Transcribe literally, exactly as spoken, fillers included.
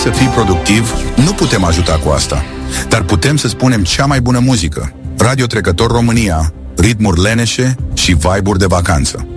să fii productiv, nu putem ajuta cu asta. Dar putem să spunem cea mai bună muzică. Radio Trecător România, ritmuri leneșe și vibe-uri de vacanță.